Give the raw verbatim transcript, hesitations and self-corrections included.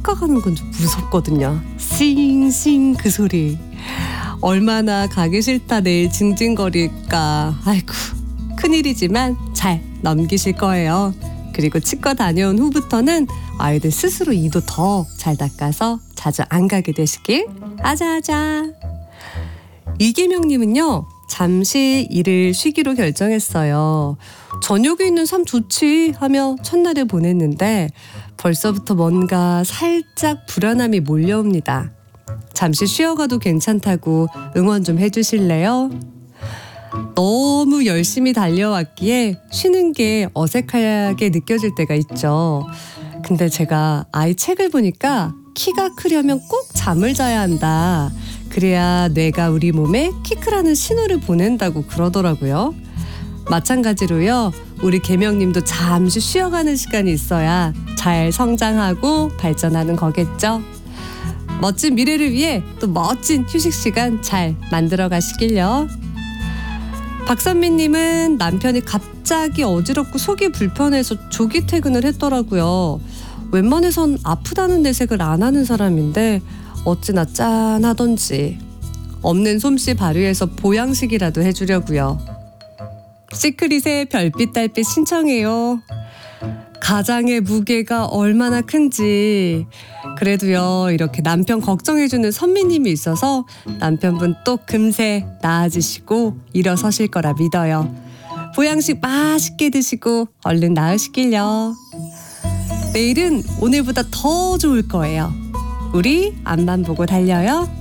치과 가는 건 좀 무섭거든요. 싱싱 그 소리. 얼마나 가기 싫다 내일 징징거릴까. 아이고, 큰일이지만 잘 넘기실 거예요. 그리고 치과 다녀온 후부터는 아이들 스스로 이도 더 잘 닦아서 자주 안 가게 되시길. 아자아자. 이계명님은요, 잠시 일을 쉬기로 결정했어요. 저녁에 있는 삶 좋지 하며 첫날을 보냈는데 벌써부터 뭔가 살짝 불안함이 몰려옵니다. 잠시 쉬어가도 괜찮다고 응원 좀 해주실래요? 너무 열심히 달려왔기에 쉬는 게 어색하게 느껴질 때가 있죠. 근데 제가 아이 책을 보니까 키가 크려면 꼭 잠을 자야 한다. 그래야 뇌가 우리 몸에 키 크라는 신호를 보낸다고 그러더라고요. 마찬가지로요, 우리 계명님도 잠시 쉬어가는 시간이 있어야 잘 성장하고 발전하는 거겠죠. 멋진 미래를 위해 또 멋진 휴식 시간 잘 만들어 가시길요. 박선미님은 남편이 갑자기 어지럽고 속이 불편해서 조기 퇴근을 했더라고요. 웬만해선 아프다는 내색을 안 하는 사람인데 어찌나 짠하던지. 없는 솜씨 발휘해서 보양식이라도 해주려고요. 시크릿의 별빛 달빛 신청해요. 가장의 무게가 얼마나 큰지. 그래도요, 이렇게 남편 걱정해주는 선미님이 있어서 남편분 또 금세 나아지시고 일어서실 거라 믿어요. 보양식 맛있게 드시고 얼른 나으시길요. 내일은 오늘보다 더 좋을 거예요. 우리 앞만 보고 달려요.